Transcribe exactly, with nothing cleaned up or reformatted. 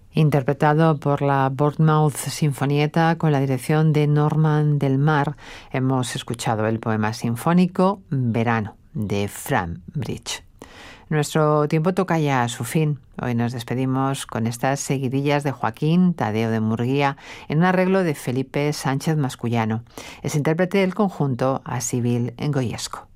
Interpretado por la Bournemouth Sinfonietta con la dirección de Norman Del Mar, hemos escuchado el poema sinfónico Verano de Fran Bridge. Nuestro tiempo toca ya a su fin. Hoy nos despedimos con estas seguidillas de Joaquín Tadeo de Murguía en un arreglo de Felipe Sánchez Mascullano. Es intérprete del conjunto Asibil Ngoyesco.